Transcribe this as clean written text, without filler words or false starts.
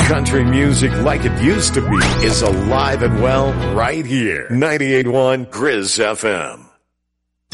Country music like it used to be is alive and well right here. 98.1 Grizz FM.